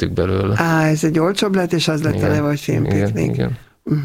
kivettük belőle. Ez egy olcsóbb lett, és az lett a neve, hogy Filmpiknik. Igen.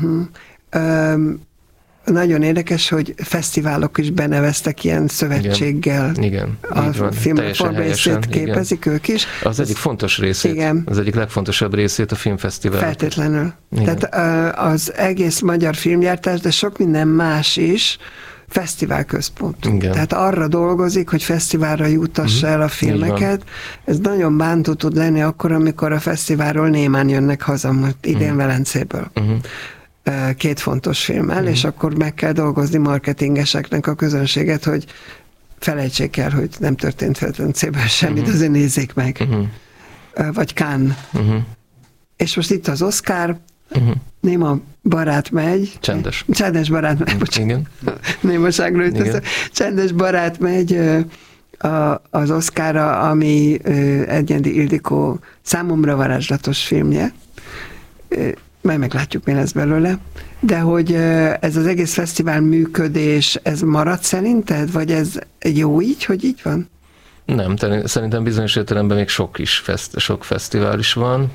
Nagyon érdekes, hogy fesztiválok is beneveztek ilyen szövetséggel. Igen. A filmreform részét képezik ők is. Az egyik fontos részét, igen. Az egyik legfontosabb részét a filmfesztivál. Feltétlenül. Igen. Tehát az egész magyar filmgyártás, de sok minden más is fesztiválközpont. Igen. Tehát arra dolgozik, hogy fesztiválra jutassa el a filmeket. Ez nagyon bántó tud lenni akkor, amikor a fesztiválról némán jönnek haza, idén Velencéből. 2 fontos filmmel, és akkor meg kell dolgozni marketingeseknek a közönséget, hogy felejtsék el, hogy nem történt Velencében semmit, azért nézzék meg. Vagy Cannes. És most itt az Oscar, Néma barát megy. Csendes barát megy, bocsánat. Némaságról ütözök. Csendes barát megy az Oscarra, ami Egyendi Ildikó számomra varázslatos filmje. Majd meglátjuk, mi lesz belőle. De hogy ez az egész fesztivál működés, ez marad szerinted? Vagy ez jó így, hogy így van? Nem, szerintem bizonyos értelemben még sok fesztivál is van.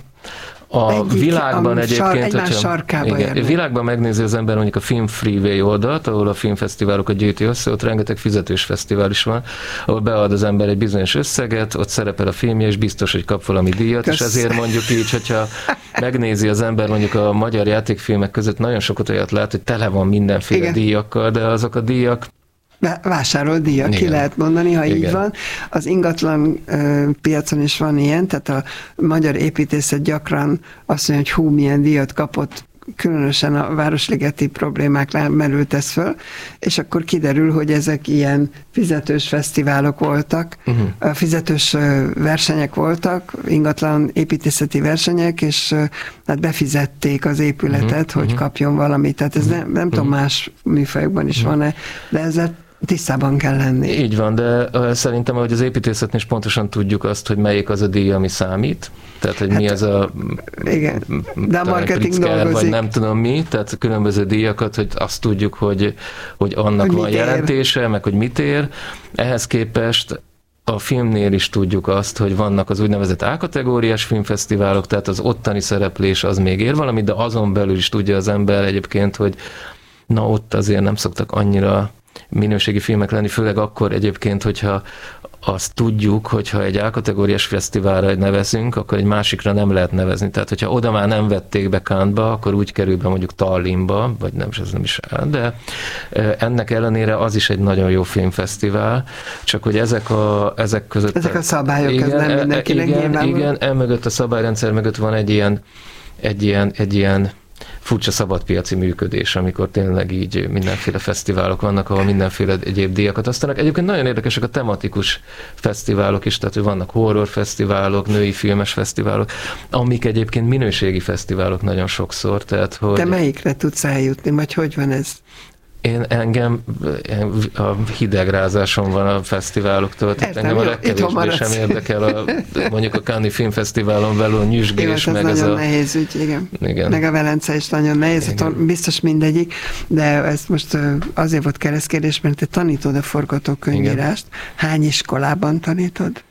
A világban egyébként, világban megnézi az ember mondjuk a Film Freeway oldalt, ahol a filmfesztiválokat gyűjti össze, ott rengeteg fizetős fesztivál is van, ahol bead az ember egy bizonyos összeget, ott szerepel a filmje, és biztos, hogy kap valami díjat, és ezért mondjuk így, hogyha megnézi az ember mondjuk a magyar játékfilmek között, nagyon sokat olyat lát, hogy tele van mindenféle díjakkal, de azok a díjak vásárolt díjak, ki lehet mondani, ha így van. Az ingatlan piacon is van ilyen, tehát a magyar építészet gyakran azt mondja, hogy milyen díjat kapott, különösen a városligeti problémák merült ez föl, és akkor kiderül, hogy ezek ilyen fizetős fesztiválok voltak, fizetős versenyek voltak, ingatlan építészeti versenyek, és hát befizették az épületet, hogy kapjon valamit. Tehát ez nem tudom, más műfajokban is van-e, de ezzel tisztában kell lenni. Így van, de szerintem, hogy az építészetnél is pontosan tudjuk azt, hogy melyik az a díj, ami számít. Tehát, hogy mi az a... Igen, de a marketing dolgozik. Vagy nem tudom mi, tehát különböző díjakat, hogy azt tudjuk, hogy annak hogy van jelentése, meg hogy mit ér. Ehhez képest a filmnél is tudjuk azt, hogy vannak az úgynevezett A-kategóriás filmfesztiválok, tehát az ottani szereplés az még ér valamit, de azon belül is tudja az ember egyébként, hogy na ott azért nem szoktak annyira minőségi filmek lenni, főleg akkor egyébként, hogyha azt tudjuk, hogyha egy A-kategóriás fesztiválra nevezünk, akkor egy másikra nem lehet nevezni. Tehát, hogyha oda már nem vették be Cannes-ba, akkor úgy kerül be mondjuk Tallinnba, vagy nem, ez nem is áll, de ennek ellenére az is egy nagyon jó filmfesztivál, csak hogy ezek között... Ezek a szabályok, igen, ez nem mindenkinek nyilvánvaló. Igen, emögött a szabályrendszer mögött van egy ilyen furcsa szabadpiaci működés, amikor tényleg így mindenféle fesztiválok vannak, ahol mindenféle egyéb díjakat osztanak. Egyébként nagyon érdekesek a tematikus fesztiválok is, tehát hogy vannak horrorfesztiválok, női filmes fesztiválok, amik egyébként minőségi fesztiválok nagyon sokszor. Tehát, hogy... Te melyikre tudsz eljutni, vagy hogy van ez? Engem a hidegrázásom van a fesztiváloktól, tehát engem a legkevésbé sem érdekel mondjuk a Cannes-i Filmfesztiválon belül a nyüzsgés, meg ez nagyon nehéz ügy, igen. Meg a Velence is nagyon nehéz, biztos mindegyik, de ez most azért volt keresztkérdés, mert te tanítod a forgatókönyvírást. Hány iskolában tanítod?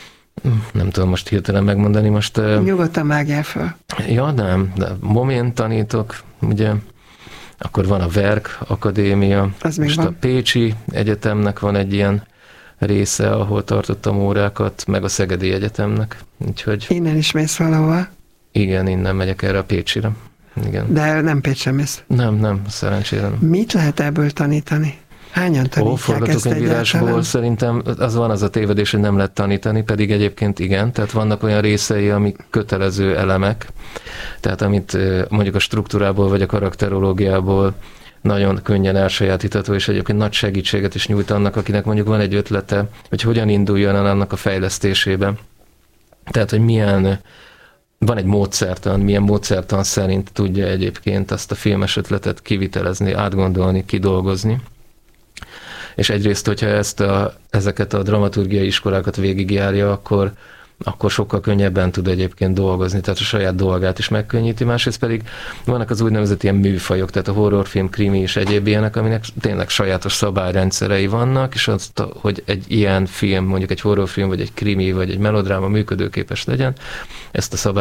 Nem tudom most hirtelen megmondani, most... Nyugodtan vágjál föl. Ja, nem, de momén tanítok, ugye... Akkor van a Verk Akadémia, most a Pécsi Egyetemnek van egy ilyen része, ahol tartottam órákat, meg a Szegedi Egyetemnek. Úgyhogy... Innen is mész valahova? Igen, innen megyek erre a Pécsire. Igen. De nem Pécsre mész? Nem, szerencsére nem. Mit lehet ebből tanítani? Hányan tanítják ezt egyáltalán? Szerintem az a tévedés, hogy nem lehet tanítani, pedig egyébként igen, tehát vannak olyan részei, amik kötelező elemek, tehát amit mondjuk a struktúrából vagy a karakterológiából nagyon könnyen elsajátítható, és egyébként nagy segítséget is nyújt annak, akinek mondjuk van egy ötlete, hogy hogyan induljon el annak a fejlesztésébe. Tehát, hogy van egy módszertan, milyen módszertan szerint tudja egyébként azt a filmes ötletet kivitelezni, átgondolni, kidolgozni. És egyrészt, hogyha ezeket a dramaturgiai iskolákat végigjárja, akkor sokkal könnyebben tud egyébként dolgozni, tehát a saját dolgát is megkönnyíti, másrészt pedig vannak az úgynevezett ilyen műfajok, tehát a horrorfilm, krimi és egyéb ilyenek, aminek tényleg sajátos szabályrendszerei vannak, és azt, hogy egy ilyen film, mondjuk egy horrorfilm, vagy egy krimi, vagy egy melodráma működőképes legyen, ezt a